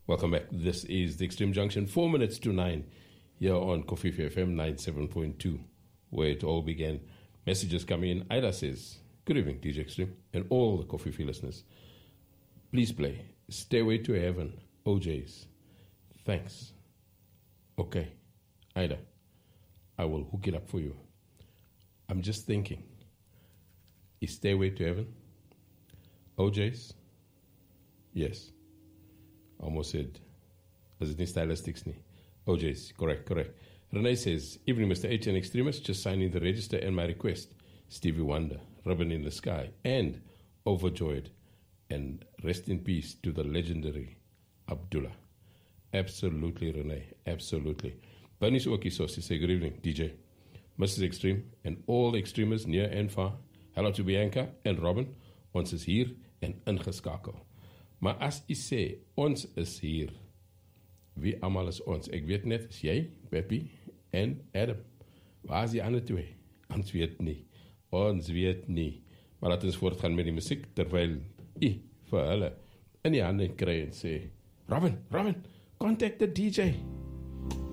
Welcome back. This is the Extreme Junction, 4 minutes to 9, here on Kofifi FM 97.2, where it all began. Messages coming in. Ida says, good evening, DJ Extreme, and all the Kofifi listeners. Please play Stairway to Heaven, OJ's. Thanks. Okay, Ida, I will hook it up for you. I'm just thinking, is Stairway to Heaven OJ's? Yes. Almost said, as it is stylistics. OJ's, correct. Renee says, evening, Mr. H and Extremist, just signing the register and my request. Stevie Wonder, Ribbon in the Sky, and Overjoyed. And rest in peace to the legendary Abdullah. Absolutely, Renee, absolutely. Bernice Okisosi say, good evening, DJ, Mrs. Extreme, and all extremists near and far. Hello to Bianca and Robin. Ons is hier en ingeskakel. Maar as u sê, ons is hier, wie allemaal is ons? Ek weet net, is jy, Peppy en Adam. Waar is die ander twee? Ons weet nie. Maar laat ons voortgaan met die muziek, terwyl u vir hulle in die hande kry en sê, Robin, contact the DJ.